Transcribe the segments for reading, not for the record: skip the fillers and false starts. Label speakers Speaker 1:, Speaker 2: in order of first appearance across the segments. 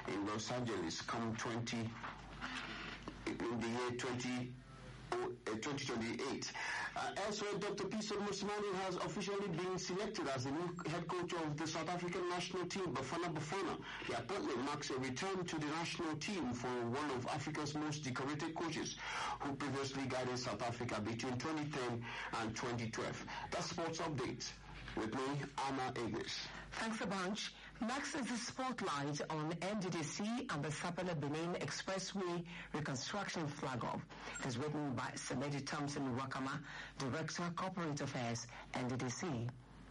Speaker 1: in Los Angeles come in the year 2028. Elsewhere, Dr. Pitso Mosimane has officially been selected as the new head coach of the South African national team, Bafana Bafana. The appointment marks a return to the national team for one of Africa's most decorated coaches, who previously guided South Africa between 2010 and 2012. That's Sports Update. With me, Anna Eglis.
Speaker 2: Thanks a bunch. Next is the spotlight on NDDC and the Sapele-Benin Expressway reconstruction flag-off. It is written by Semedi Thompson Wakama, Director, Corporate Affairs, NDDC.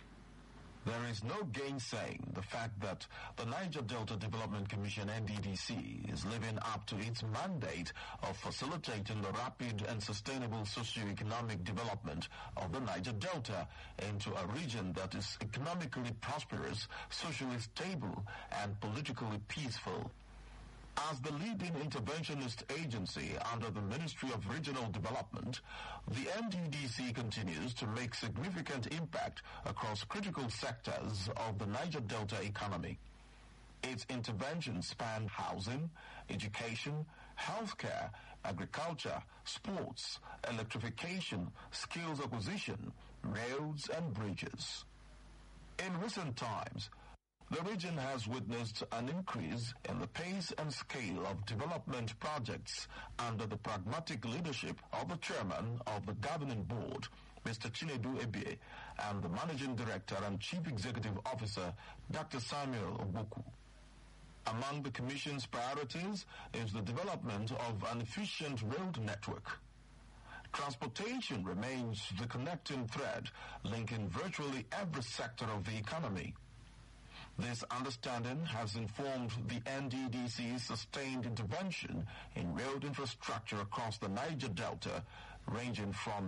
Speaker 3: There is no gainsaying the fact that the Niger Delta Development Commission, NDDC, is living up to its mandate of facilitating the rapid and sustainable socio-economic development of the Niger Delta into a region that is economically prosperous, socially stable, and politically peaceful. As the leading interventionist agency under the Ministry of Regional Development, the NDDC continues to make significant impact across critical sectors of the Niger Delta economy. Its interventions span housing, education, healthcare, agriculture, sports, electrification, skills acquisition, roads and bridges. In recent times, the region has witnessed an increase in the pace and scale of development projects under the pragmatic leadership of the chairman of the governing board, Mr. Chinedu Ebie, and the managing director and chief executive officer, Dr. Samuel Ogboku. Among the commission's priorities is the development of an efficient road network. Transportation remains the connecting thread linking virtually every sector of the economy. This understanding has informed the NDDC's sustained intervention in road infrastructure across the Niger Delta, ranging from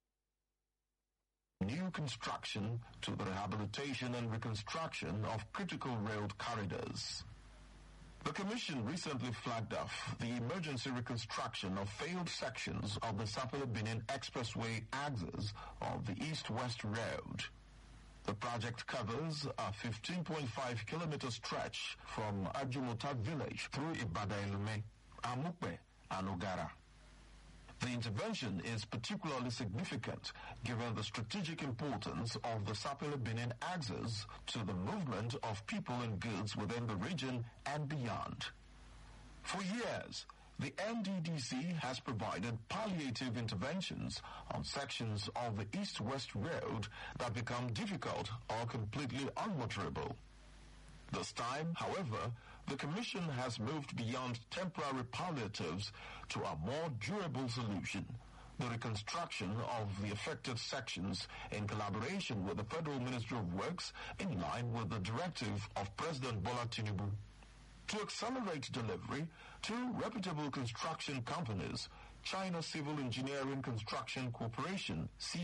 Speaker 3: new construction to the rehabilitation and reconstruction of critical road corridors. The Commission recently flagged off the emergency reconstruction of failed sections of the Sapele-Benin Expressway axis of the East-West Road. The project covers a 15.5-kilometer stretch from Ajumota village through Ibadan-Elume, Amukpe, and Ogara. The intervention is particularly significant given the strategic importance of the Sapele-Benin axis to the movement of people and goods within the region and beyond. For years, the NDDC has provided palliative interventions on sections of the East-West Road that become difficult or completely unmotorable. This time, however, the Commission has moved beyond temporary palliatives to a more durable solution, the reconstruction of the affected sections in collaboration with the Federal Ministry of Works in line with the directive of President Bola Tinubu. To accelerate delivery, two reputable construction companies, China Civil Engineering Construction Corporation,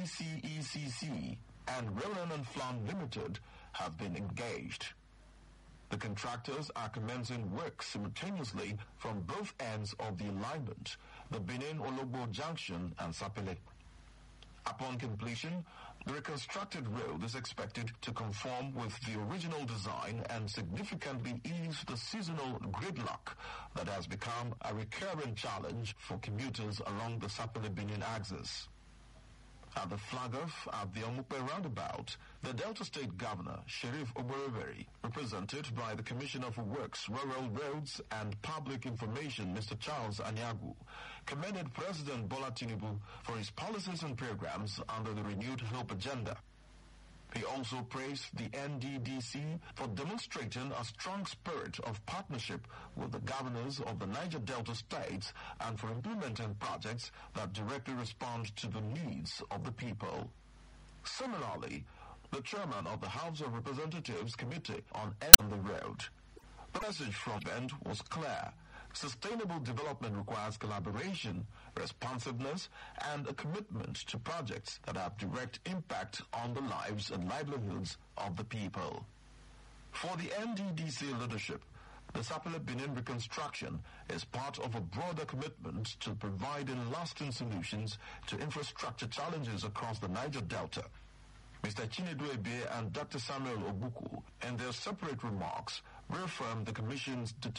Speaker 3: CCECC, and Roland and Flan Limited have been engaged. The contractors are commencing work simultaneously from both ends of the alignment, the Benin-Ologbo Junction and Sapele. Upon completion, the reconstructed road is expected to conform with the original design and significantly ease the seasonal gridlock that has become a recurrent challenge for commuters along the Sapele-Benin axis. At the flag-off at the Omukpe roundabout, the Delta State Governor, Sheriff Oboreveri, represented by the Commissioner for Works, Rural Roads and Public Information, Mr. Charles Anyagu, commended President Bola Tinubu for his policies and programs under the Renewed Hope agenda. He also praised the NDDC for demonstrating a strong spirit of partnership with the governors of the Niger Delta states and for implementing projects that directly respond to the needs of the people. Similarly, the chairman of the House of Representatives Committee on the Road. The message from the event was clear. Sustainable development requires collaboration, responsiveness, and a commitment to projects that have direct impact on the lives and livelihoods of the people. For the NDDC leadership, the Sapele-Benin reconstruction is part of a broader commitment to providing lasting solutions to infrastructure challenges across the Niger Delta. Mr. Chinedu Ebie and Dr. Samuel Ogboku, in their separate remarks, reaffirmed the Commission's determination